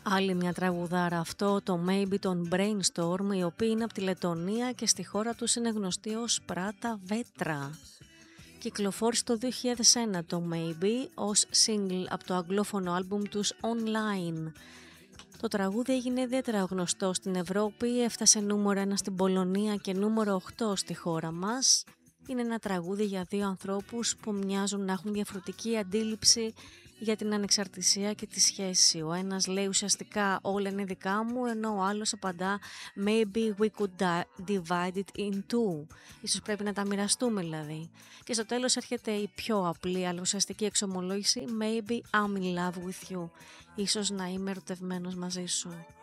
Άλλη μια τραγουδάρα αυτό, το Maybe των Brainstorm, η οποία είναι από τη Λετωνία και στη χώρα τους είναι γνωστή ως Πράτα Βέτρα. Κυκλοφόρησε το 2001 το Maybe ως single από το αγγλόφωνο άλμπουμ τους Online. Το τραγούδι έγινε ιδιαίτερα γνωστό στην Ευρώπη, έφτασε νούμερο 1 στην Πολωνία και νούμερο 8 στη χώρα μας. Είναι ένα τραγούδι για δύο ανθρώπους που μοιάζουν να έχουν διαφορετική αντίληψη για την ανεξαρτησία και τη σχέση. Ο ένας λέει ουσιαστικά όλα είναι δικά μου, ενώ ο άλλος απαντά maybe we could divide it in two. Ίσως πρέπει να τα μοιραστούμε δηλαδή. Και στο τέλος έρχεται η πιο απλή αλλά ουσιαστική εξομολόγηση maybe I'm in love with you. Ίσως να είμαι ερωτευμένος μαζί σου.